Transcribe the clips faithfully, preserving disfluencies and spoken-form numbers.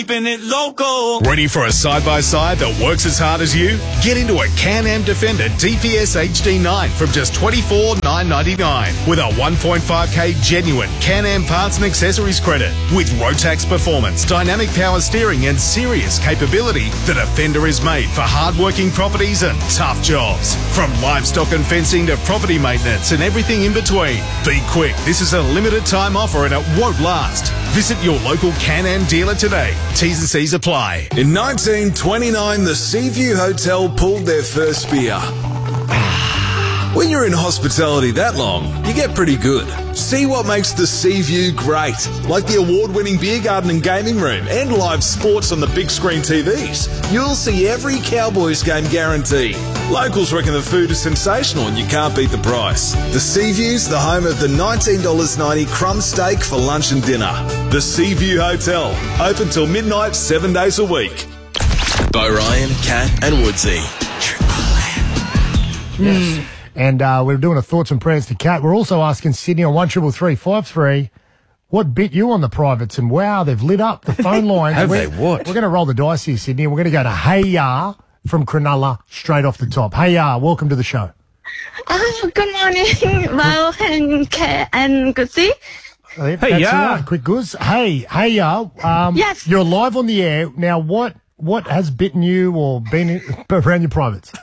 Keeping it local. Ready for a side-by-side that works as hard as you? Get into a Can-Am Defender D P S H D nine from just twenty-four thousand nine hundred ninety-nine dollars with a one point five K genuine Can-Am parts and accessories credit. With Rotax performance, dynamic power steering and serious capability, the Defender is made for hard-working properties and tough jobs. From livestock and fencing to property maintenance and everything in between. Be quick, this is a limited time offer and it won't last. Visit your local Can-Am dealer today. T's and C's apply. In nineteen twenty-nine, the Seaview Hotel pulled their first beer. When you're in hospitality that long, you get pretty good. See what makes the Seaview great, like the award-winning beer garden and gaming room and live sports on the big screen T Vs. You'll see every Cowboys game guaranteed. Locals reckon the food is sensational and you can't beat the price. The Seaview's the home of the nineteen dollars ninety crumb steak for lunch and dinner. The Seaview Hotel, open till midnight, seven days a week. Bo Ryan, Kat and Woodsy. Yes. And uh, we're doing a thoughts and prayers to Kat. We're also asking Sydney on one triple three five three what bit you on the privates, and wow, they've lit up the phone lines. Have we're, they what? We're going to roll the dice here, Sydney, and we're going to go to Hey Ya from Cronulla straight off the top. Hey Ya, welcome to the show. Oh, good morning, Bo and Kat and Goodsy. Hey Hey Ya. Right. Quick Goose. Hey, Hey Ya. Um, Yes. You're live on the air. Now, what what has bitten you or been in, around your privates?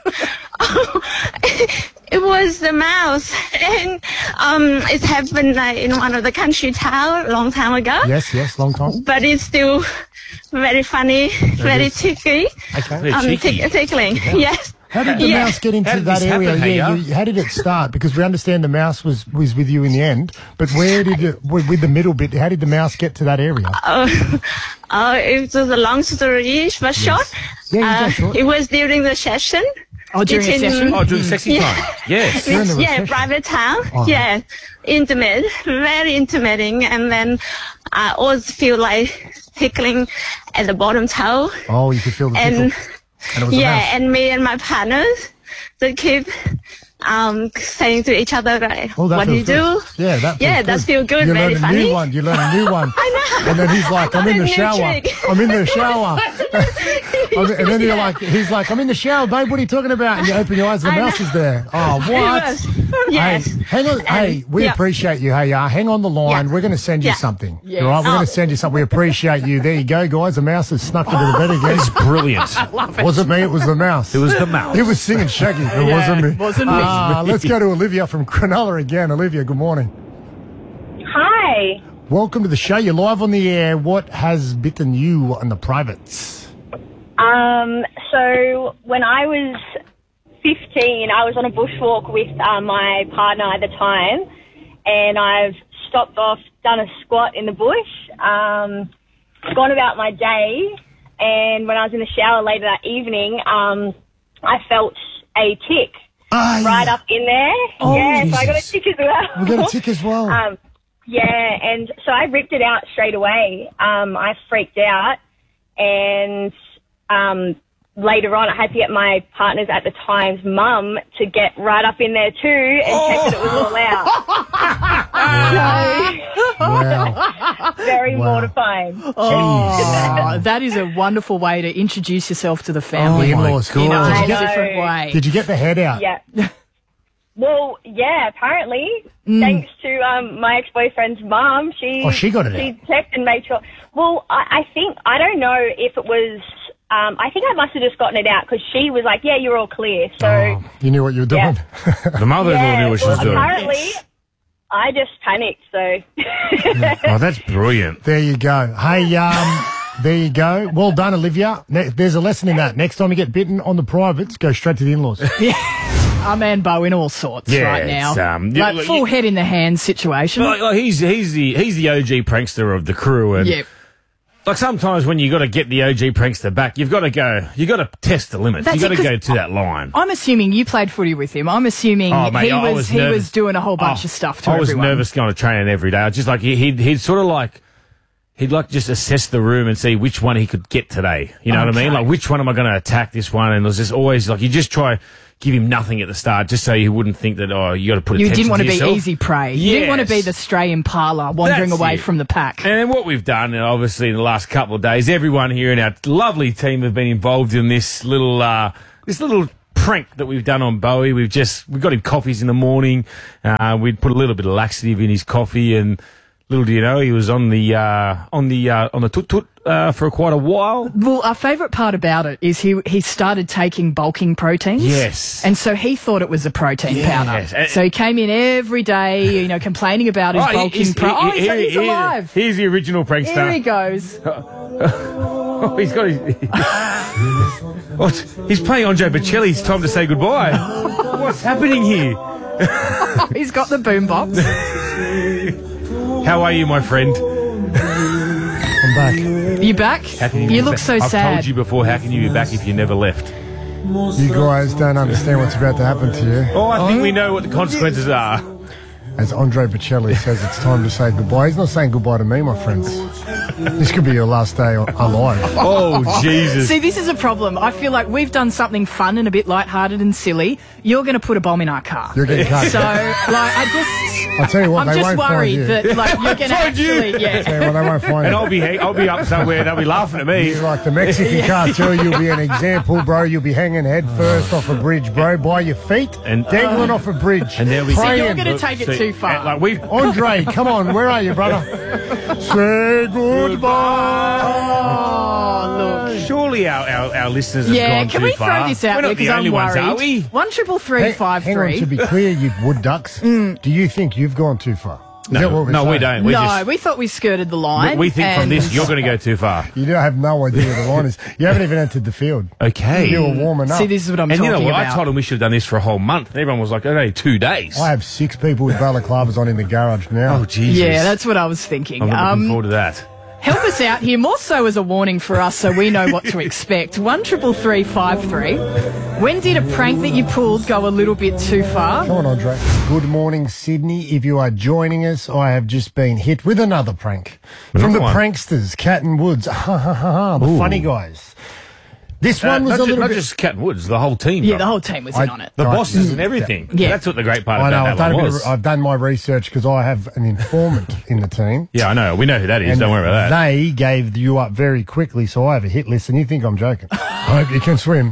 It was the mouse, and um, it happened like, in one of the country town a long time ago. Yes, yes, long time. But it's still very funny, very is. tickly, Okay. Very um, cheeky. tick- tickling. Yes. How did the Yeah. mouse get into How did that this area? happen, Hey yeah, Ya? you, how did it start? Because we understand the mouse was, was with you in the end, but where did it, with, with the middle bit, how did the mouse get to that area? Oh, oh, it was a long story, but short. Yeah, you go Uh, short. It was during the session. Oh, during a Between- session? Oh, during sexy Yeah. time. Yes. During the yeah, recession. private town. Uh-huh. Yeah, intimate, very intimating, and then I always feel like tickling at the bottom toe. Oh, you could feel the tickle. And And it was a yeah, mouse. and me and my partners, they keep um saying to each other, like, Oh, that "What do you feels do?" good. Yeah, that feels Yeah, good. that feel good, You very learn a funny. new one. You learn a new one. I know. And then he's like, I'm in the New shower. trick. I'm in the shower. and then you're like, he's like, I'm in the shower, babe. What are you talking about? And you open your eyes, the I mouse know. is there. Oh, It what? was. Yes. Hey, hang on. hey, we yeah. appreciate you. Hey, yeah, hang on the line. Yeah. We're going to send you Yeah. something. Yes. All right, we're Oh. going to send you something. We appreciate you. There you go, guys. The mouse has snuck into the bed again. It's brilliant. Wasn't me. It was the mouse. It was the mouse. He was singing Shaggy. It Yeah, wasn't me. wasn't me. Ah, let's go to Olivia from Cronulla again. Olivia, good morning. Hi. Welcome to the show. You're live on the air. What has bitten you on the privates? Um, so when I was fifteen, I was on a bushwalk with uh, my partner at the time, and I've stopped off, done a squat in the bush, um, gone about my day, and when I was in the shower later that evening, um, I felt a tick Ah, right yeah. up in there. Oh, yeah, so I got a Jesus. tick as well. We got a tick as well. Um, yeah, and so I ripped it out straight away. Um, I freaked out, and um, later on I had to get my partner's at the time's mum to get right up in there too and check that it was all out. Wow. So, very Wow. mortifying. Oh, that is a wonderful way to introduce yourself to the family Oh, my in God. a Did whole you get- different way. Did you get the head out? Yeah. Well, yeah, apparently, thanks to um, my ex-boyfriend's mum, she Oh, she got it she checked and made sure. Well, I, I think, I don't know if it was, um, I think I must have just gotten it out because she was like, yeah, you're all clear. So, Oh, you knew what you were doing. Yeah. The mother-in-law yeah, knew what she well, was doing. apparently, I just panicked, so. Oh, that's brilliant. There you go. Hey, um, there you go. Well done, Olivia. Ne- there's a lesson in that. Next time you get bitten on the privates, go straight to the in-laws. I'm and Bo in all sorts Yeah, right now. it's, um, like you- full you- head in the hand situation. Like, like he's he's the he's the O G prankster of the crew, and Yep. like sometimes when you got to get the O G prankster back, you've got to go, you got to test the limits. That's You got it, to 'cause go to that line. I'm assuming you played footy with him. I'm assuming Oh, mate, he I was, was he nervous. was doing a whole bunch Oh, of stuff to I was everyone. nervous going to training every day. I was just like he, he'd he'd sort of like he'd like to just assess the room and see which one he could get today. You know Okay. what I mean? Like, which one am I going to attack this one? And it was just always like, you just try give him nothing at the start just so you wouldn't think that, oh, you got to put You attention didn't want to be yourself. easy prey. You didn't want to be Yes. the stray impala wandering That's away it. from the pack. And what we've done, and obviously in the last couple of days, everyone here in our lovely team have been involved in this little, uh, this little prank that we've done on Bowie. We've just, we got him coffees in the morning. Uh, we'd put a little bit of laxative in his coffee, and little do you know, he was on the, uh, on the, uh, on the toot toot, uh, for quite a while. Well, our favourite part about it is he he started taking bulking proteins. Yes. And so he thought it was a protein Yes. powder. And- So he came in every day, you know, complaining about his Oh, bulking he's- pro- he- Oh, he's, here- he's here- alive. Here's the original prankster. Here he goes. Oh, he's got his. Oh, he's playing Andre Bocelli. It's time to say goodbye. What's happening here? He's got the boombox. How are you, my friend? I'm back. You back? How can You be look back? so I've sad. told you before. How can you be back if you never left? You guys don't understand what's about to happen to you. Oh, I think we know what the consequences are. As Andre Bocelli says, it's time to say goodbye. He's not saying goodbye to me, my friends. This could be your last day alive. Oh, Jesus. See, this is a problem. I feel like we've done something fun and a bit lighthearted and silly. You're going to put a bomb in our car. You're getting cut. So, like, I just... I'll tell you what, I'm they just won't find worried you. that, like, you're going to Find you. actually... Yeah. Tell you what, they won't find And you. I'll be I'll be up somewhere. They'll be laughing at me. You're like the Mexican cartel. You'll be an example, bro. You'll be hanging head first off a bridge, bro, by your feet, And- dangling off a bridge. And there we So praying. you're going to take it See, too far. and, Like we. Andre, come on, where are you, brother? Say goodbye. Oh, look. Surely our, our, our listeners have Yeah, gone can too we far. throw this out We're there not the because only I'm ones, worried? are we? One triple three Hang, five hang on, three. to be clear, you wood ducks. Do you think you've gone too far? Is that what No, we're no, we saying? don't. We No, just, we thought we skirted the line. we, we think from and- this you're going to go too far. You don't have no idea where the line is. You haven't even entered the field. Okay. You were warming up. See, this is what I'm And you talking know what? about. I told them we should have done this for a whole month. Everyone was like, only two days. I have six people with balaclavas on in the garage now. Oh, Jesus. Yeah, that's what I was thinking. I'm looking Um, forward to that. help us out here, more so as a warning for us so we know what to expect. One triple three five three. When did a prank that you pulled go a little bit too far? Come on, Andre. Good morning, Sydney. If you are joining us, I have just been hit with another prank. From Another the one. pranksters, Cat and Woods. Ha ha ha ha. The funny guys. This Uh, one was not a ju- little not bit... just Cat and Woods, the whole team. Yeah, bro. the whole team was in I- on it. The Right. bosses and everything. Yeah. That's what the great part I know, about I've that done, a one bit was. of, I've done my research because I have an informant in the team. Yeah, I know. We know who that is. And Don't worry about that. They gave you up very quickly, so I have a hit list, and you think I'm joking. I hope you can swim.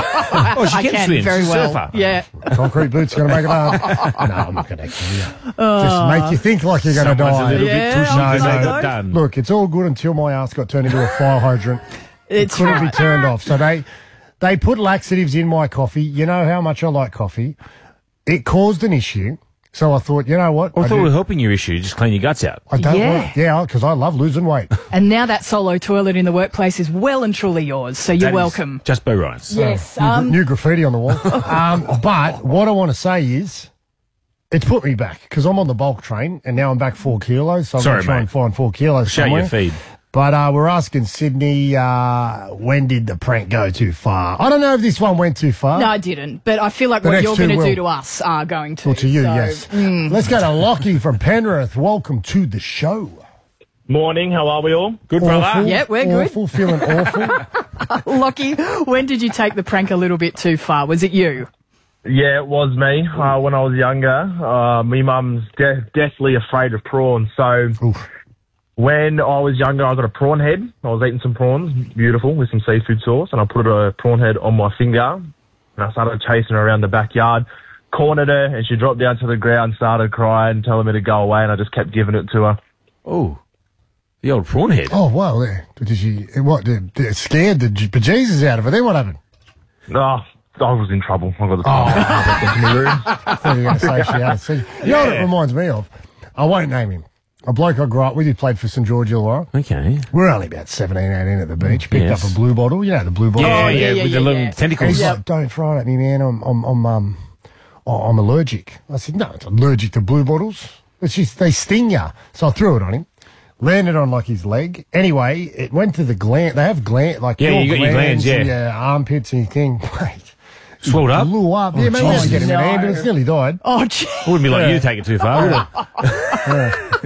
Oh, she I can, can swim. very She's a well. surfer. Yeah. Concrete boots going to make it hard. No, I'm not going to kill you. Just make you think like you're going to Someone's die. a little Yeah, bit pushy I because they know. got done. Look, it's all good until my ass got turned into a fire hydrant. It It's couldn't right. be turned off. So they they put laxatives in my coffee. You know how much I like coffee. It caused an issue. So I thought, you know what? I I, thought do- we were helping your issue. Just clean your guts out. I don't Yeah. want, yeah, because I love losing weight. And now that solo toilet in the workplace is well and truly yours, so you're That is welcome. Just Bo Ryan's. Yes. New, Um, new graffiti on the wall. um, but what I want to say is, it's put me back because I'm on the bulk train and now I'm back four kilos. So I'm Sorry, going to try mate. and find four kilos Show somewhere. your feed. But uh, we're asking Sydney, uh, when did the prank go too far? I don't know if this one went too far. no, I didn't. But I feel like The what next you're two going to do will. to us are going to. Well, to you, so- yes. Let's go to Lockie from Penrith. Welcome to the show. Morning, how are we all? Good brother. Awful, Yeah, we're good. Awful, feeling awful. Lockie, when did you take the prank a little bit too far? Was it you? Yeah, it was me. Uh, when I was younger, uh, my mum's de- deathly afraid of prawns. So Oof. when I was younger, I got a prawn head. I was eating some prawns, beautiful, with some seafood sauce, and I put a prawn head on my finger, and I started chasing her around the backyard, cornered her, and she dropped down to the ground, started crying, telling me to go away, and I just kept giving it to her. Oh, the old prawn head. Oh, well, there. Did she, what, did, did it scared the j- bejesus out of her? Then what happened? Oh, I was in trouble. I got the Oh. time. into my room. I thought you were going to say she had a seat. You know what it reminds me of? I won't name him. A bloke I grew up with who played for St George Illawarra. Okay. We're only about seventeen, eighteen at the beach. Picked Yes. up a blue bottle. You know the blue bottle. Yeah, Oh, yeah, yeah, yeah, with yeah, the little yeah. And tentacles. he's like, don't throw it at me, man. I'm, I'm, I'm, um, oh, I'm allergic. I said, no, it's allergic to blue bottles. It's just, they sting you. So I threw it on him. Landed on like his leg. Anyway, it went to the gland. They have gland, like Yeah, your you got your glands, and yeah. your armpits and your thing. Wait. Swelled up. Blew up. Oh, yeah, man, we had to Jesus. get him in No. an ambulance. Nearly died. Oh, gee. Wouldn't be like Yeah. you to take it too far, would it?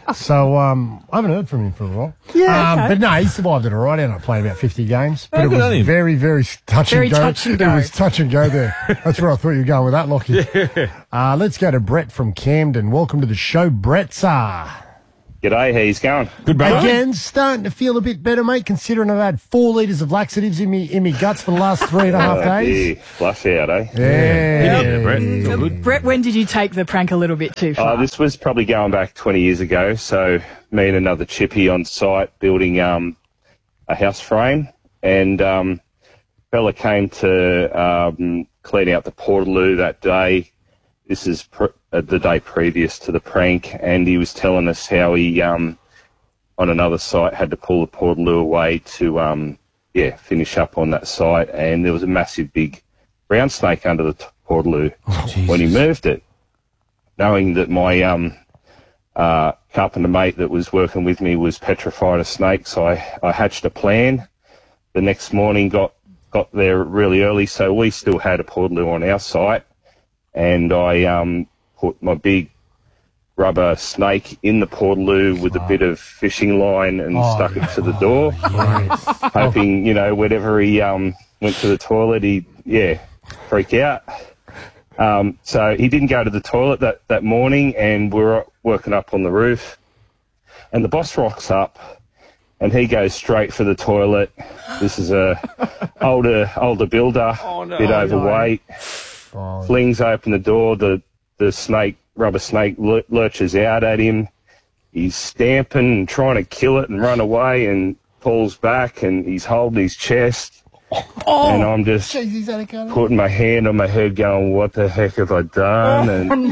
So um, I haven't heard from him for a while. Yeah, um, okay. But no, he survived it all right. Ended up playing about fifty games. But Oh, it good on was him. very, very touch Very and go. touch and It go. was touch and go there. That's where I thought you were going with that, Lockie. Uh, let's go to Brett from Camden. Welcome to the show, Brett. Sir. G'day, how you going? Good, brother. Again, starting to feel a bit better, mate, considering I've had four litres of laxatives in me in me guts for the last three and a half Oh, days. yeah, flush out, eh? Yeah. Yeah, Brett. It's all good. Brett, when did you take the prank a little bit too far? Uh, this was probably going back twenty years ago. So me and another chippy on site building um, a house frame, and um, fella came to um, clean out the portaloo that day. This is pr- uh, the day previous to the prank, and he was telling us how he, um, on another site, had to pull the portaloo away to, um, yeah, finish up on that site, and there was a massive big brown snake under the t- portaloo when he moved it. Knowing that my um, uh, carpenter mate that was working with me was petrified of snakes, I, I hatched a plan. The next morning, got got there really early, so we still had a portaloo on our site. And I um, put my big rubber snake in the portaloo with a bit of fishing line and Oh, stuck it to the door, hoping, you know, whenever he um, went to the toilet, he'd, yeah, freak out. Um, so he didn't go to the toilet that, that morning, and we were working up on the roof. And the boss rocks up, and he goes straight for the toilet. This is a older older builder, Oh, no, bit overweight. Oh, Flings open the door. The the snake, rubber snake, lur- lurches out at him. He's stamping and trying to kill it and run away, and pulls back, and he's holding his chest. Oh, and I'm just jeez, he's had a go. putting my hand on my head, going, "What the heck have I done?"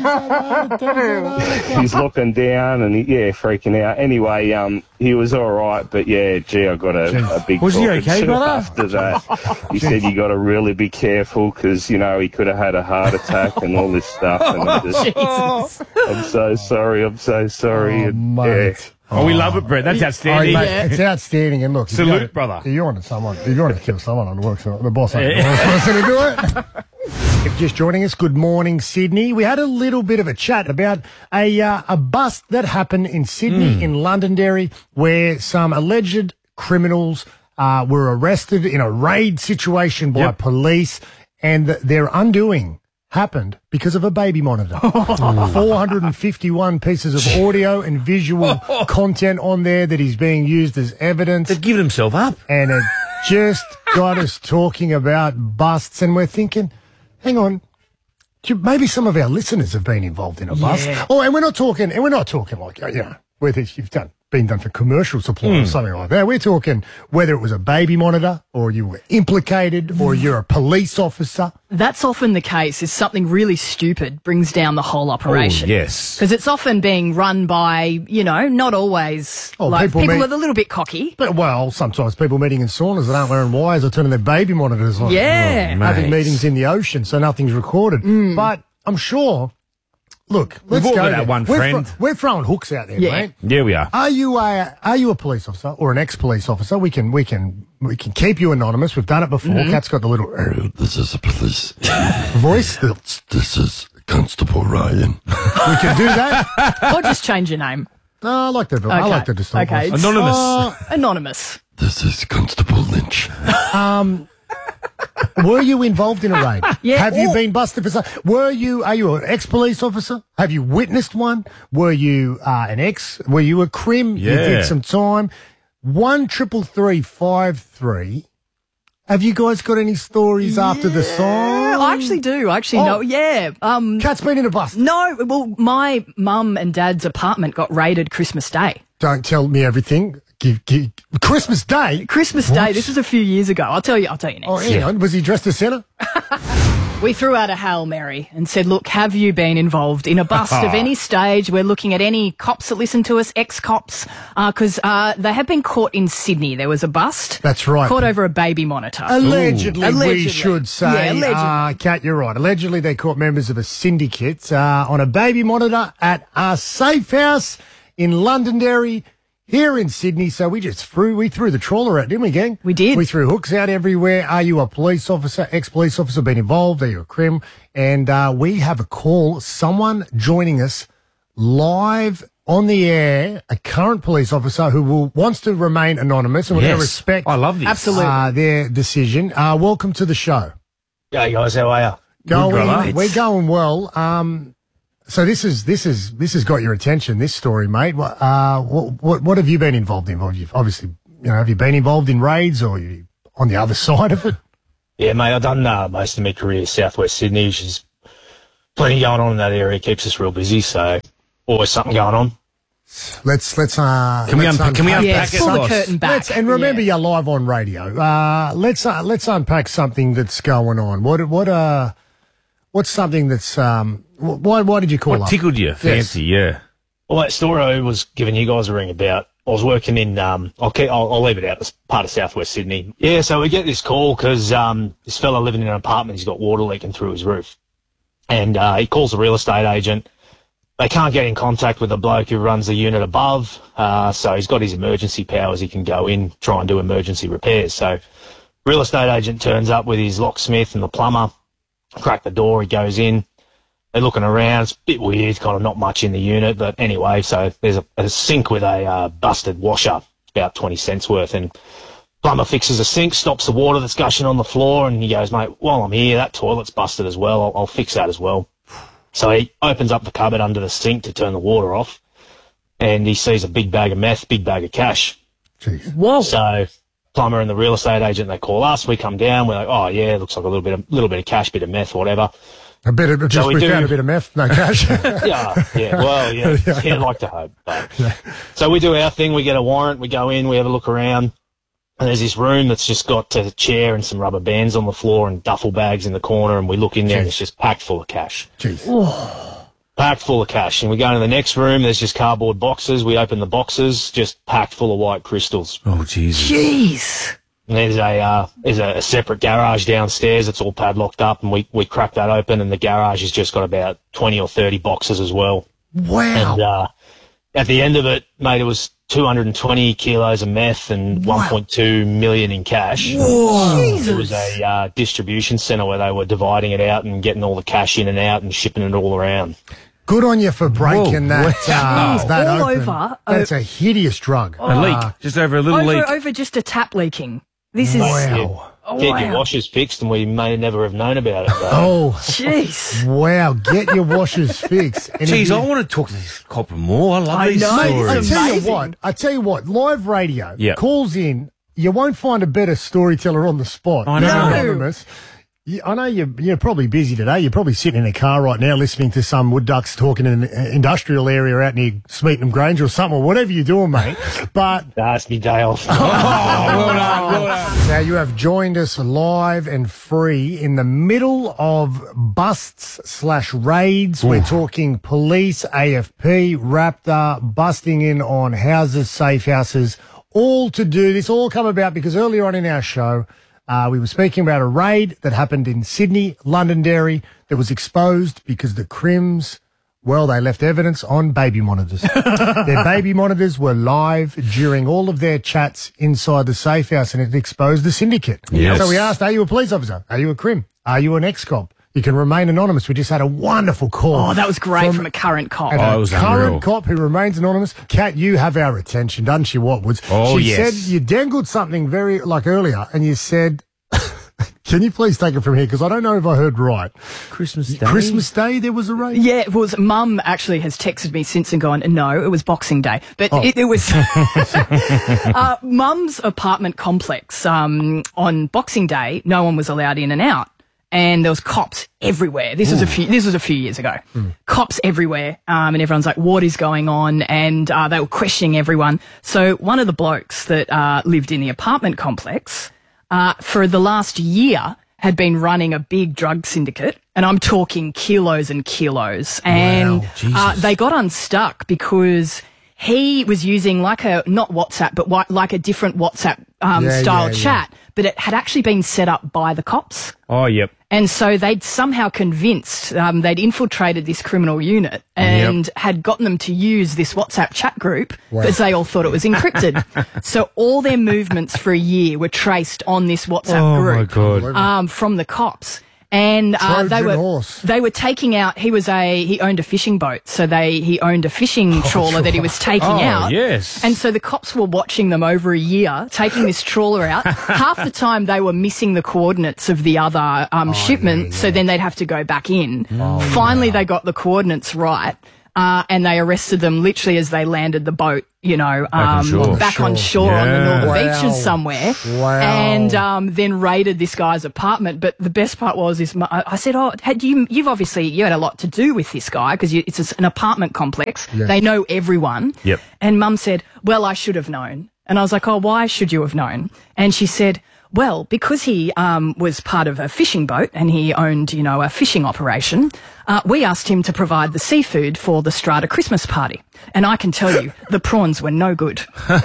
And he's looking down, and he, yeah, freaking out. Anyway, um, he was all right, but yeah, gee, I got a, a big. Was he talking okay, to brother? After that, he said you got to really be careful because you know he could have had a heart attack and all this stuff. And I'm, just, Jesus. I'm so sorry. I'm so sorry. Oh, and, mate. Oh, we love it, Brett. That's Oh, outstanding. mate, Yeah. it's outstanding. And look, if Salute, you gotta- brother. If you want to someone, if you want to kill someone on work, so the boss ain't Yeah. the first person to do it. If you're just joining us, good morning, Sydney. We had a little bit of a chat about a uh, a bust that happened in Sydney, in Londonderry, where some alleged criminals uh, were arrested in a raid situation by Yep. police, and th- their undoing happened because of a baby monitor. four hundred fifty-one pieces of audio and visual content on there that is being used as evidence. They've given himself up. And it just got us talking about busts, and we're thinking, hang on, do- maybe some of our listeners have been involved in a bust. Yeah. Oh, and we're not talking, and we're not talking like, you know, whether you've done been done for commercial supply Hmm. or something like that. We're talking whether it was a baby monitor or you were implicated or you're a police officer. That's often the case, is something really stupid brings down the whole operation. Oh, yes. Because it's often being run by, you know, not always, Oh, like people people, meet- are a little bit cocky. But, well, sometimes people meeting in saunas that aren't wearing wires are turning their baby monitors on. Yeah. Oh, Having mate. meetings in the ocean, so nothing's recorded. But I'm sure, look, let's all go got there. that one we're, friend. thro- we're throwing hooks out there, Yeah. mate. Yeah, we are. Are you a are you a police officer or an ex-police officer? We can we can we can keep you anonymous. We've done it before. Kat's got the little uh, This is a police. voice. The- This is Constable Ryan. we can do that. Or just change your name. No, I like the I Okay. like the distinct Okay. voice. Anonymous. Uh, Anonymous. This is Constable Lynch. Were you involved in a raid? Yeah. Have you Oh. been busted for something? Were you, are you an ex-police officer? Have you witnessed one? Were you uh, an ex? Were you a crim? You Yeah. did some time. One triple three five three. Have you guys got any stories after the song? I actually do. I actually Oh. know. Yeah. Um, Cat's been in a bust. no, well, my mum and dad's apartment got raided Christmas Day. Don't tell me everything. Give, give, Christmas Day? Christmas Day. This was a few years ago. I'll tell you. I'll tell you next. Oh, hang on. Was he dressed as Santa? We threw out a Hail Mary and said, look, have you been involved in a bust of any stage? We're looking at any cops that listen to us, ex-cops, because uh, uh, they have been caught in Sydney. There was a bust. That's right. Caught over a baby monitor. Allegedly, we Allegedly. should say. Yeah, allegedly. Uh, Kat, you're right. Allegedly, they caught members of a syndicate uh, on a baby monitor at a safe house in Londonderry, here in Sydney. So we just threw, we threw the trawler out, didn't we, gang? We did. We threw hooks out everywhere. Are you a police officer, ex-police officer, been involved? Are you a crim? And uh, we have a call, someone joining us live on the air a current police officer who will wants to remain anonymous, and we're going to Yes. respect I love this. Absolutely. uh, their decision. Uh, welcome to the show. Hey guys, how are you? Going, brother. we're going well. Um, so this is this is this has got your attention. This story, mate. What uh, what what, what have you been involved in? Well, you've obviously, you know, have you been involved in raids, or are you on the other side of it? Yeah, mate, I've done uh, most of my career southwest Sydney, which is plenty going on in that area. Keeps us real busy, so always something going on. Let's let's uh. Can we let's unpack- can we unpack- unpack Yeah, it, pull the boss? curtain back. Let's, and remember, Yeah. you're live on radio. Uh, let's uh, let's unpack something that's going on. What what uh, what's something that's um, wh- why why did you call What up? tickled you? Fancy, yeah. Well, that story I was giving you guys a ring about, I was working in, um, I'll, keep, I'll, I'll leave it out, it's part of southwest Sydney. Yeah, so we get this call because um, this fella living in an apartment, he's got water leaking through his roof. And uh, he calls the real estate agent. They can't get in contact with the bloke who runs the unit above, uh, so he's got his emergency powers. He can go in, try and do emergency repairs. So real estate agent turns up with his locksmith and the plumber, crack the door, he goes in. They're looking around. It's a bit weird, kind of not much in the unit, but anyway, so there's a, a sink with a uh, busted washer, about twenty cents worth, and plumber fixes the sink, stops the water that's gushing on the floor, and he goes, mate, while I'm here, that toilet's busted as well. I'll, I'll fix that as well. So he opens up the cupboard under the sink to turn the water off, and he sees a big bag of meth, big bag of cash. Jeez. Whoa. So plumber and the real estate agent, they call us. We come down. We're like, oh yeah, looks like a little bit of little bit of cash, bit of meth, whatever. A bit of just So we we do- found a bit of meth, no cash. yeah, yeah. Well, yeah, Yeah. yeah, I'd like to hope. But. So we do our thing. We get a warrant. We go in. We have a look around. And there's this room that's just got a chair and some rubber bands on the floor and duffel bags in the corner. And we look in there and it's just packed full of cash. Jeez. Packed full of cash. And we go into the next room. There's just cardboard boxes. We open the boxes, just packed full of white crystals. Oh, Jesus. Jeez. And there's a uh, there's a, a separate garage downstairs. It's all padlocked up, and we, we crack that open, and the garage has just got about twenty or thirty boxes as well. Wow. And uh, at the end of it, mate, it was two hundred twenty kilos of meth and one point two million in cash. Whoa. It was a uh, distribution centre where they were dividing it out and getting all the cash in and out and shipping it all around. Good on you for breaking Whoa. that. Uh, Jeez, that all open. over. That's a hideous drug. A leak. Just over a little Over, leak. over just a tap leaking. This is. Wow. Oh, Get wow. your washers fixed, and we may never have known about it. Though. Oh, Jeez. wow. Get your washers fixed. And if Jeez, you- I want to talk to this copper more. I love I these know, Mate, stories. I it's tell you amazing. what, I tell you what, live radio Yeah. calls in. You won't find a better storyteller on the spot. I know. than No. Anonymous. You, I know you're, you're probably busy today. You're probably sitting in a car right now listening to some wood ducks talking in an industrial area out near Smeaton Grange or something, or whatever you're doing, mate. But That's me day off. Oh, well done, well done. now you have joined us live and free in the middle of busts slash raids. We're talking police, A F P, Raptor, busting in on houses, safe houses, all to do this, all come about because earlier on in our show, uh, we were speaking about a raid that happened in Sydney, Londonderry, that was exposed because the Crims, well, they left evidence on baby monitors. Their baby monitors were live during all of their chats inside the safe house, and it exposed the syndicate. Yes. So we asked, are you a police officer? Are you a Crim? Are you an ex-cop? You can remain anonymous. We just had a wonderful call. Oh, that was great from, a current cop. And Oh, a it was current unreal. cop who remains anonymous. Kat, you have our attention, doesn't she, Watwoods? Oh, she yes. said you dangled something very, like earlier, and you said, can you please take it from here? Because I don't know if I heard right. Christmas Day. Christmas Day, there was a raid? Yeah, it was. Mum actually has texted me since and gone, no, it was Boxing Day. But Oh. it, it was uh, Mum's apartment complex. Um, on Boxing Day, no one was allowed in and out. And there was cops everywhere. This was a few. This was a few years ago. Cops everywhere, um, and everyone's like, "What is going on?" And uh, they were questioning everyone. So one of the blokes that uh, lived in the apartment complex uh, for the last year had been running a big drug syndicate, and I'm talking kilos and kilos. And Wow, uh, they got unstuck because he was using like a not WhatsApp, but wa- like a different WhatsApp um, Yeah, style yeah, yeah. chat, but it had actually been set up by the cops. Oh, yep. And so they'd somehow convinced, um, they'd infiltrated this criminal unit and had gotten them to use this WhatsApp chat group because they all thought it was encrypted. So all their movements for a year were traced on this WhatsApp Oh, my group God. um, from the cops. And uh, they Trojan were horse. they were taking out. He was a he owned a fishing boat, so they he owned a fishing trawler that he was taking Oh, out. yes. And so the cops were watching them over a year, taking this trawler out. Half the time they were missing the coordinates of the other um, shipment, so then they'd have to go back in. Finally, they got the coordinates right. Uh, and they arrested them literally as they landed the boat, you know, um, on shore. back on shore Yeah. on the northern Wow. beaches somewhere. Wow. And um, then raided this guy's apartment. But the best part was, is my, I said, oh, had you, you've obviously, you had a lot to do with this guy because it's an apartment complex. Yeah. They know everyone. Yep. And Mum said, well, I should have known. And I was like, oh, why should you have known? And she said, well, because he um, was part of a fishing boat and he owned, you know, a fishing operation, uh, we asked him to provide the seafood for the Strata Christmas party. And I can tell you, the prawns were no good. But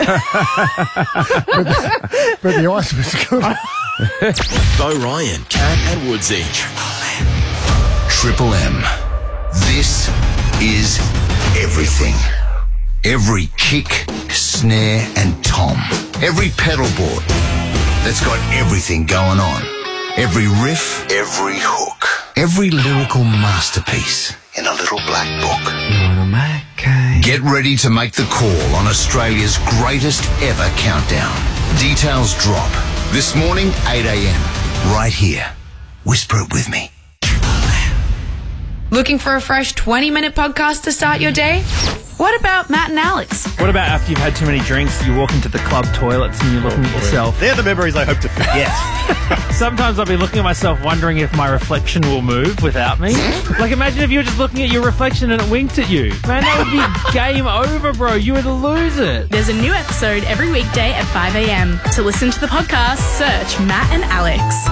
the ice was good. Bo Ryan, Cat and Woodsy. Triple M. This is everything. Every kick, snare, and tom. Every pedal board that's got everything going on. Every riff, every hook. Every lyrical masterpiece in a little black book. Get ready to make the call on Australia's greatest ever countdown. Details drop this morning, eight a.m. right here. Whisper it with me. Looking for a fresh twenty-minute podcast to start your day? What about Matt and Alex? What about after you've had too many drinks, you walk into the club toilets and you're looking at yourself? They're the memories I hope to forget. Sometimes I'll be looking at myself wondering if my reflection will move without me. Like, imagine if you were just looking at your reflection and it winked at you. Man, that would be game over, bro. You would lose it. There's a new episode every weekday at five a.m. To listen to the podcast, search Matt and Alex.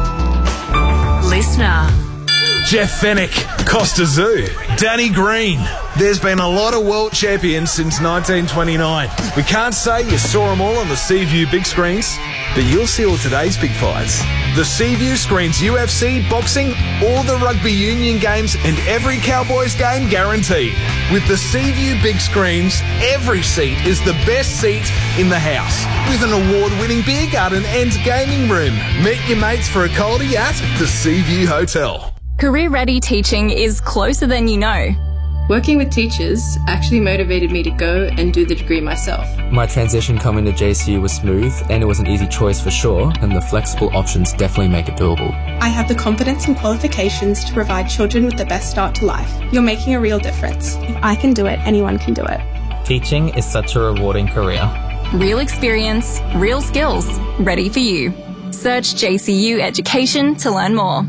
Listener. Jeff Fennick, Costa Zoo, Danny Green. There's been a lot of world champions since nineteen twenty-nine. We can't say you saw them all on the Seaview big screens, but you'll see all today's big fights. The Seaview screens U F C, boxing, all the rugby union games, and every Cowboys game guaranteed. With the Seaview big screens, every seat is the best seat in the house. With an award-winning beer garden and gaming room. Meet your mates for a coldie at the Seaview Hotel. Career Ready Teaching is closer than you know. Working with teachers actually motivated me to go and do the degree myself. My transition coming to J C U was smooth and it was an easy choice for sure, and the flexible options definitely make it doable. I have the confidence and qualifications to provide children with the best start to life. You're making a real difference. If I can do it, anyone can do it. Teaching is such a rewarding career. Real experience, real skills, ready for you. Search J C U Education to learn more.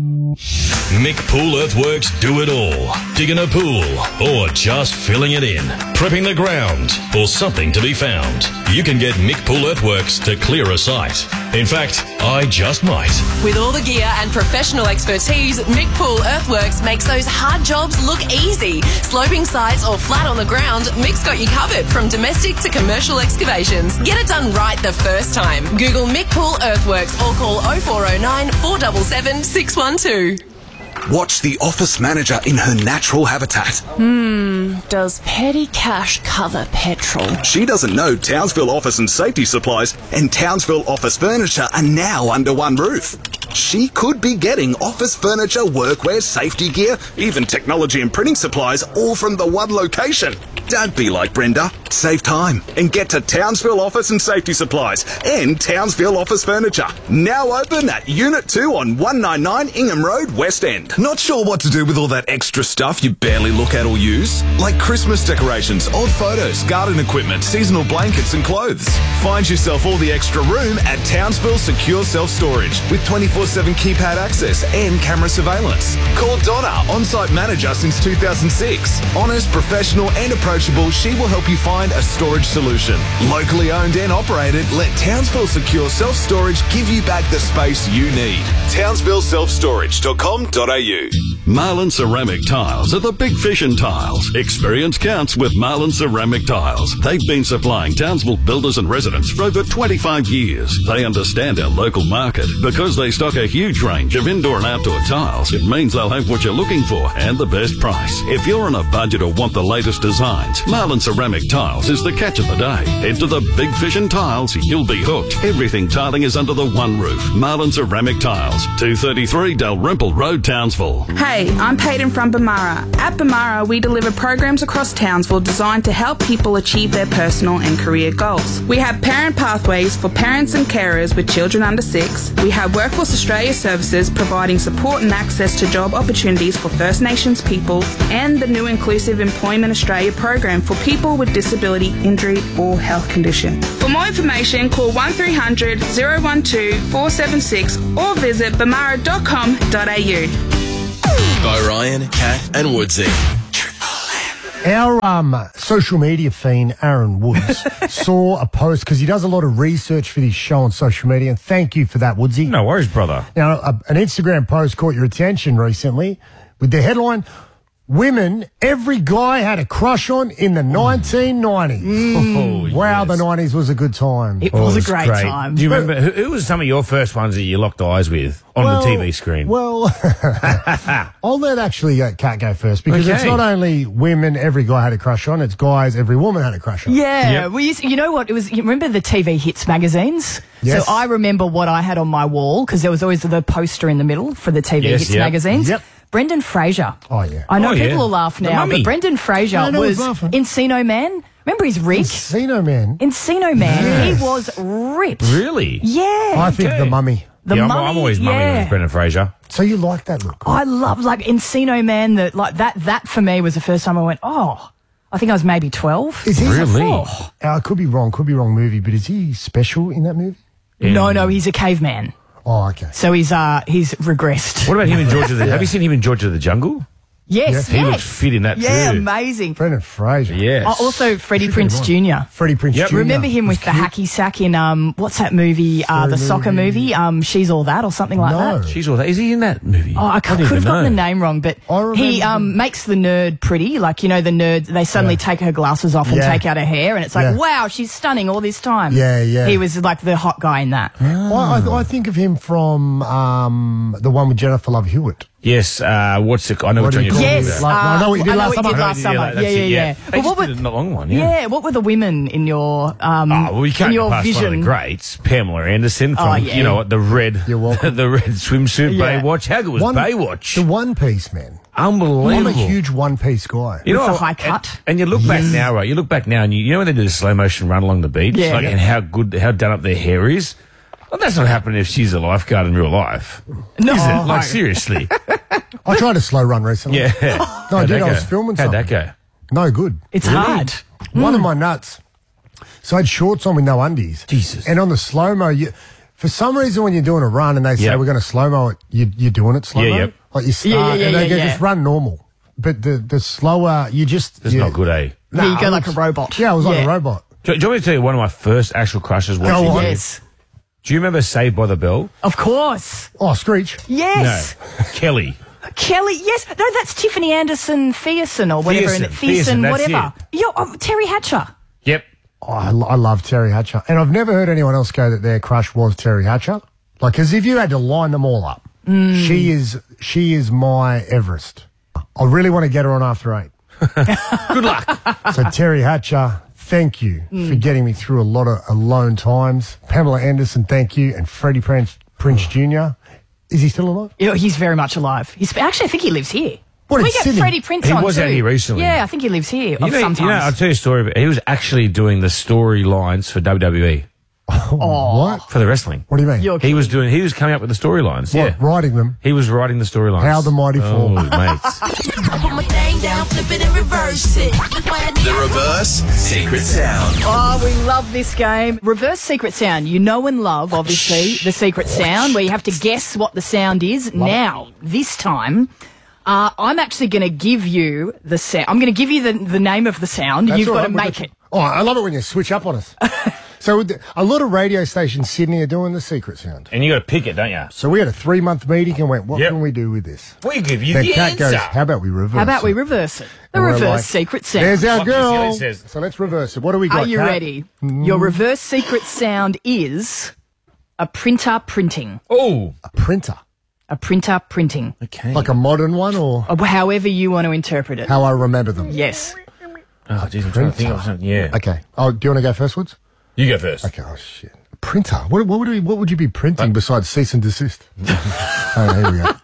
Mick Pool Earthworks do it all. Digging a pool or just filling it in. Prepping the ground or something to be found. You can get Mick Pool Earthworks to clear a site. In fact, I just might. With all the gear and professional expertise, Mick Pool Earthworks makes those hard jobs look easy. Sloping sites or flat on the ground, Mick's got you covered from domestic to commercial excavations. Get it done right the first time. Google Mick Pool Earthworks or call oh four oh nine, four seven seven, six one two. Watch the office manager in her natural habitat. Hmm, does petty cash cover petrol? She doesn't know Townsville Office and Safety Supplies and Townsville Office Furniture are now under one roof. She could be getting office furniture, workwear, safety gear, even technology and printing supplies, all from the one location. Don't be like Brenda. Save time and get to Townsville Office and Safety Supplies and Townsville Office Furniture. Now open at Unit two on one ninety-nine Ingham Road, West End. Not sure what to do with all that extra stuff you barely look at or use? Like Christmas decorations, old photos, garden equipment, seasonal blankets and clothes. Find yourself all the extra room at Townsville Secure Self-Storage with twenty-four seven keypad access and camera surveillance. Call Donna, on-site manager since two thousand six. Honest, professional and approachable, she will help you find a storage solution. Locally owned and operated, let Townsville Secure Self-Storage give you back the space you need. townsville self storage dot com dot a u Marlin Ceramic Tiles are the big fish in tiles. Experience counts with Marlin Ceramic Tiles. They've been supplying Townsville builders and residents for over twenty-five years. They understand our local market. Because they stock a huge range of indoor and outdoor tiles, it means they'll have what you're looking for and the best price. If you're on a budget or want the latest designs, Marlin Ceramic Tiles is the catch of the day. Head to the big fish in tiles, you'll be hooked. Everything tiling is under the one roof. Marlin Ceramic Tiles, two thirty-three Dalrymple Road, Townsville. Hey, I'm Peyton from Bamara. At Bamara, we deliver programs across Townsville designed to help people achieve their personal and career goals. We have parent pathways for parents and carers with children under six. We have Workforce Australia services providing support and access to job opportunities for First Nations peoples, and the new Inclusive Employment Australia program for people with disability, injury or health condition. For more information, call one three hundred, zero one two, four seven six or visit bamara dot com dot a u. By Ryan, Kat and Woodsy. Our um, social media fiend, Aaron Woods, saw a post because he does a lot of research for this show on social media, and thank you for that, Woodsy. No worries, brother. Now, a, an Instagram post caught your attention recently with the headline, "Women every guy had a crush on in the nineteen nineties. Mm. Wow, the nineties was a good time. It was, a great, time. Do you remember, who, who was some of your first ones that you locked eyes with on Well, the T V screen? Well, I'll let actually uh, Kat go first because Okay. it's not only women every guy had a crush on, it's guys every woman had a crush on. Yeah, we used, you know what? It was. You remember the T V hits magazines? Yes. So I remember what I had on my wall because there was always the poster in the middle for the T V Yes, hits yep. magazines. Yep. Brendan Fraser. Oh, yeah. I know Oh, people yeah. will laugh The now, Mummy. but Brendan Fraser No, no one's was laughing. Encino Man. Remember his Rick? Encino Man. Encino Man. Yes. He was ripped. Really? Yeah. I think the mummy. The yeah, I'm, Mummy, I'm always mummy yeah. with Brendan Fraser. So you like that look? I love like Encino Man. That like that. That for me was the first time I went. Oh, I think I was maybe twelve. Is he Really? Oh. Uh, I could be wrong, could be wrong movie, but is he special in that movie? No, no, he's a caveman. Oh, okay. So he's uh he's regressed. What about him in George of the... Have you seen him in George of the Jungle? Yes, He yes. looks fit in that Yeah, too. amazing. Brendan Fraser. Yes. Oh, also, Freddie Should Prinze be Junior Freddie Prinze Junior Remember him with the hacky sack in um what's that movie? Uh, the Scary soccer movie. movie. Um, She's All That or something like No. that. She's all that. Is he in that movie? Oh, I could, don't could have even gotten the know. name wrong, but remember he um makes the nerd pretty. Like you know, the nerd they suddenly take her glasses off and Yeah. take out her hair, and it's like, Yeah. wow, she's stunning all this time. Yeah, yeah. He was like the hot guy in that. I, I, I think of him from um, the one with Jennifer Love Hewitt. Yes. Uh, what's it? I know What what do you're you talking call it? Yes, Like, I know what you did uh, I know last what you summer. did last Yeah, summer. that's Yeah, it, yeah, yeah. They But just what did were- a long one, Yeah. yeah. what were the women in your um Oh, well, you can't in get your past vision? one of the greats, Pamela Anderson from, Oh, yeah. you know what, the red, You're welcome. the red swimsuit Yeah. Baywatch. How good was One- Baywatch? The One Piece, man. Unbelievable. I'm a huge One Piece guy. You With know, the high and- cut. And, you look back now, right? You look back now, and you, you know when they do the slow motion run along the beach, Yeah. like, Yeah. and how good, how done up their hair is. Well, that's not happening if she's a lifeguard in real life. No. Is it? Oh. Like seriously? I tried a slow run recently. Yeah. No, I How'd did. that I was go? filming How'd something. that go? No good. It's Really? hard. One of my nuts. So I had shorts on with no undies. Jesus. And on the slow mo, you, for some reason, when you're doing a run and they say Yep. we're going to slow mo it, you, you're doing it slow mo. Yeah, yep. Like you start Yeah, yeah, yeah, and they yeah, go, yeah. just run normal. But the the slower you just It's you, not good, eh? Yeah, you go it like a was- robot. Yeah, I was like Yeah. a robot. Do, do you want me to tell you one of my first actual crushes? Go watching on. it? Yes. Do you remember Saved by the Bell? Of course. Oh, Screech. Yes. No. Kelly. Kelly, yes. No, that's Tiffany Anderson Thiessen or whatever. Thiessen, and Thiessen, Thiessen, that's whatever. Yo, oh, Terry Hatcher. Yep. Oh, I, lo- I love Terry Hatcher. And I've never heard anyone else go that their crush was Terry Hatcher. Like, because if you had to line them all up, Mm. she is she is my Everest. I really want to get her on after eight. Good luck. So, Terry Hatcher, thank you Mm. for getting me through a lot of alone times. Pamela Anderson, thank you. And Freddie Prinze, Prince Junior Is he still alive? You know, he's very much alive. He's actually, I think he lives here. What, we in get Sydney? Freddie Prinze He on was too. out here recently. Yeah, I think he lives here. You know, sometimes. you know, I'll tell you a story. But he was actually doing the storylines for W W E What? for the wrestling. What do you mean? You're He was doing. He was coming up with the storylines. What, Yeah, writing them? he was writing the storylines. How the mighty fall. Oh, mates. I put my thing down, flip it and reverse it. That's why I need The reverse secret sound. Oh, we love this game. Reverse secret sound. You know and love, obviously, the secret sound where you have to guess what the sound is. Now, this time, uh, I'm actually going to give you the sound. I'm going to give you the, the name of the sound. That's You've all got right, to we've make got it. Oh, I love it when you switch up on us. So th- a lot of radio stations, Sydney, are doing the secret sound. And you got to pick it, don't you? So we had a three-month meeting and went, what Yep. can we do with this? We give you Then the Kat answer. goes, how about we reverse How about it? we reverse it? The And we're reverse like, secret sound. There's our Like you see what girl. it says. So let's reverse it. What do we got, Are you Kat? ready? Your reverse secret sound is a printer printing. Oh. A printer. A printer printing. Okay. Like a modern one or Or however you want to interpret it. how I remember them? Yes. Oh, jeez, I'm trying to think of something. Yeah. Okay. Oh, do you want to go first, Woods? You go first. Okay. Oh, shit. A printer. What, what, would, we, what would you be printing besides cease and desist? Oh, here we go.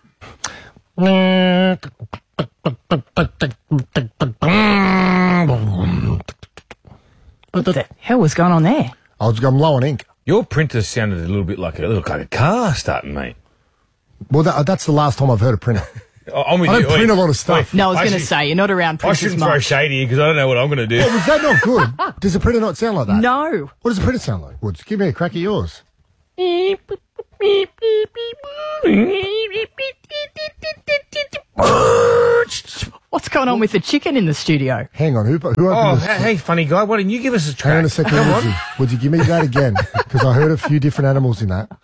What the hell was going on there? I was, I'm low on ink. Your printer sounded a little bit like a, looked like a car starting, mate. Well, that, that's the last time I've heard a printer. Oh, I'm with I you. don't print Wait, a lot of stuff. wait. No, I was going to should- say, you're not around I printers shouldn't throw much. shade here because I don't know what I'm going to do. Oh, was that not good? Does a printer not sound like that? No. What does a printer sound like? Woods, give me a crack at yours. What's going on with the chicken in the studio? Hang on, who, who opened Oh, this? hey, hey, funny guy, why didn't you give us a track? Hang on a second, Come Woodsy. on. Woodsy, give me that again, because I heard a few different animals in that.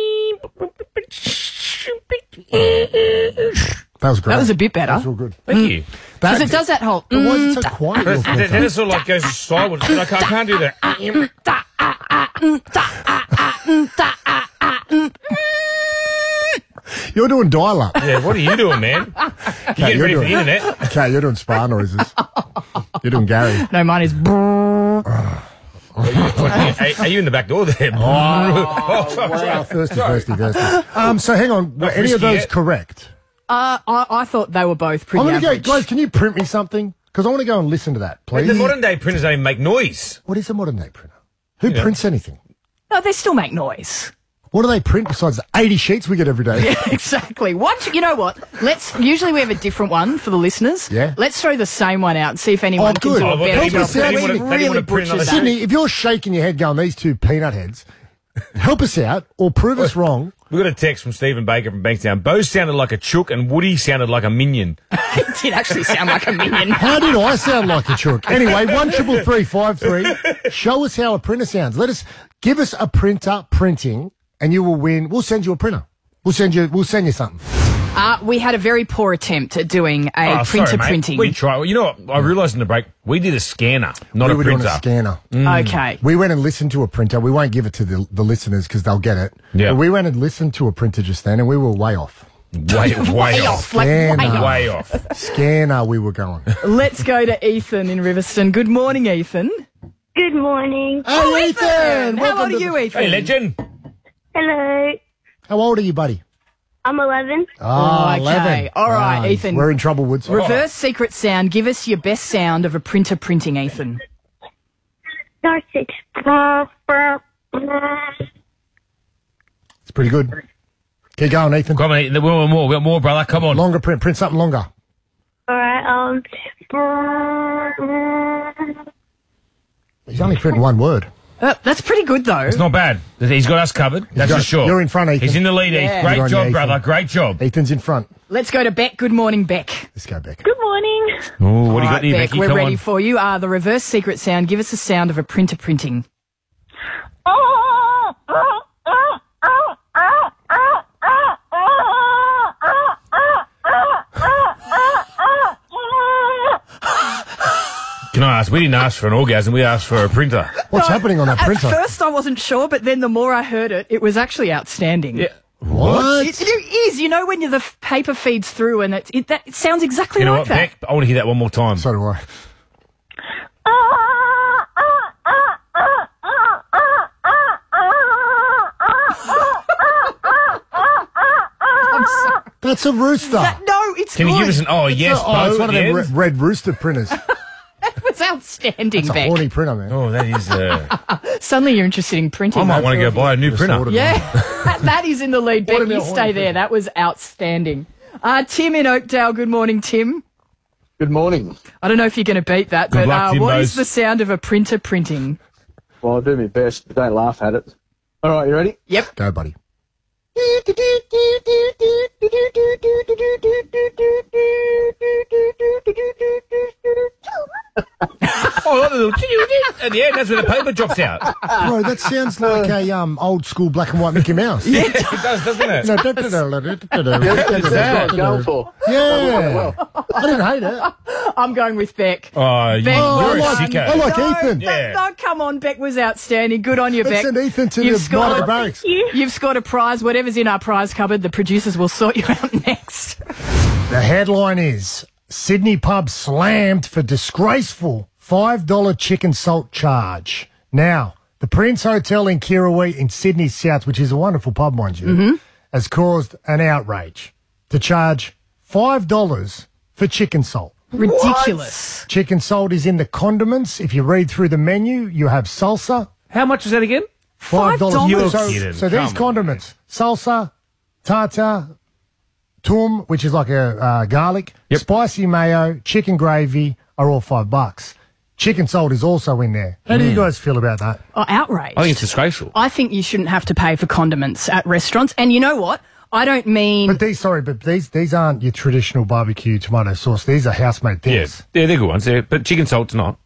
That was great. That was a bit better. That was real good. Thank you. Because That- it does that whole... But why is it mm, so quiet? But your then printer? then it sort of like goes sideways. I can't, I can't do that. You're doing dial-up. Yeah, what are you doing, man? You Okay, getting you're ready for the doing- internet? Okay, you're doing spa noises. You're doing Gary. No, mine is... are, are you in the back door there? Oh, wow, thirsty, thirsty, thirsty. Um, so hang on, were Not any of frisky those yet. correct? Uh, I, I thought they were both pretty I'm going to go, average. guys, can you print me something? Because I want to go and listen to that, please. The modern day printers don't even make noise. What is a modern day printer? Who You know. prints anything? No, they still make noise. What do they print besides the eighty sheets we get every day? Yeah, exactly. What? You know what? Let's. Usually we have a different one for the listeners. Yeah. Let's throw the same one out and see if anyone Oh, can good. do Oh, a well, better help job. us out, Really, Sydney. They didn't want to print butcher another that. Sydney, if you're shaking your head going, these two peanut heads, help us out or prove us wrong. We got a text from Stephen Baker from Bankstown. Bo sounded like a chook and Woody sounded like a minion. It did actually sound like a minion. How did I sound like a chook? Anyway, one triple three five three. Show us how a printer sounds. Let us give us a printer printing, and you will win. We'll send you a printer. We'll send you. We'll send you something. Uh, we had a very poor attempt at doing a Oh, printer sorry, mate. printing. We tried. Well, you know what? I realised in the break, we did a scanner, not we a were printer. doing a scanner. Okay. We went and listened to a printer. We won't give it to the, the listeners because they'll get it. Yeah. But we went and listened to a printer just then, and we were way off. Way, way, Way off. off, like way Scanner. off. Way off. Scanner, we were going. Let's go to Ethan in Riverstone. Good morning, Ethan. Good morning. Hey, Oh, Ethan! How Welcome old are to you, the- Ethan? Hey, legend. Hello. How old are you, buddy? I'm eleven. Ah, Okay. eleven. All right, Ah, Ethan. We're in trouble, Woods. Reverse secret sound. Give us your best sound of a printer printing, Ethan. Narcissist. It's pretty good. Keep going, Ethan. Come on, Ethan. We want more. We got more, brother. Come on. Longer print. Print something longer. All right. Um. He's only printing one word. Uh, that's pretty good, though. It's not bad. He's got us covered. That's got- for sure. you're in front, Ethan. He's in the lead, Yeah. Ethan. Good Great on job, you, Ethan. brother. Great job. Ethan's in front. Let's go to Beck. Good morning, Beck. Let's go, Beck. Good morning. Oh, what do you All got there, Beck, Becky? we're Come ready on. for you. Uh, the reverse secret sound. Give us a sound of a printer printing. Can I ask? We didn't ask for an orgasm. We asked for a printer. What's happening on that At printer? first, I wasn't sure, but then the more I heard it, it was actually outstanding. Yeah. What? It, it is. You know when you, the f- paper feeds through and it, it, that, it sounds exactly You know like what, that. Beck? I want to hear that one more time. So do I. I'm sorry. That's a rooster. That, no, it's Can good. you give us an? Oh yes, oh, Bo, it's one of at the them end? re- red rooster printers. That was outstanding, It's a Beck. horny printer, man. Oh, that is. Uh, Suddenly you're interested in printing. I might though, want to for go a buy a new Just printer. ordered Yeah, that, that is in the lead. Beck, Order me a you horny stay there. printer. That was outstanding. Uh, Tim in Oakdale. Good morning, Tim. Good morning. I don't know if you're going to beat that, Good but luck, uh, what Timbos. is the sound of a printer printing? Well, I'll do my best, but don't laugh at it. All right, you ready? Yep. Go, buddy. Oh, a little at the end. That's where the paper drops out. Bro, that sounds like a um old school black and white Mickey Mouse. Yeah, it does, doesn't it? No, That's what I was going for. Yeah. I didn't hate it. I'm going with Beck. Oh, you, Beck, Oh, I you're a like, sicko. I like No, Ethan. Beck, Yeah. no, come on, Beck was outstanding. Good on you, Let's Beck. send Ethan to You've the scored- Mighty Barracks. You've scored a prize. Whatever's in our prize cupboard, the producers will sort you out next. The headline is Sydney pub slammed for disgraceful five dollar chicken salt charge. Now, the Prince Hotel in Kirrawee in Sydney South, which is a wonderful pub, mind you, Mm-hmm. has caused an outrage to charge five dollars for chicken salt. Ridiculous. Chicken salt is in the condiments. If you read through the menu, you have salsa. How much was that again? Five dollars. dollars. You're So, kidding. so Come these on. condiments: salsa, tartar, tum, which is like a uh, garlic, Yep. spicy mayo, chicken gravy are all five bucks. Chicken salt is also in there. How do you guys feel about that? Oh, outrage. I think it's disgraceful. I think you shouldn't have to pay for condiments at restaurants. And you know what? I don't mean... But these, sorry, but these these aren't your traditional barbecue tomato sauce. These are house-made Yeah, things. yeah, they're good ones. Yeah, but chicken salt's not.